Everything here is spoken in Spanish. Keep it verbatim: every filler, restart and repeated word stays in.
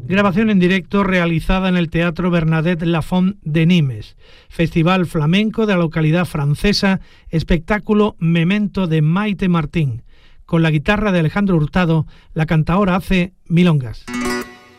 Grabación en directo realizada en el Teatro Bernadette Lafont de Nimes. Festival flamenco de la localidad francesa, espectáculo Memento de Maite Martín. Con la guitarra de Alejandro Hurtado, la cantaora hace milongas.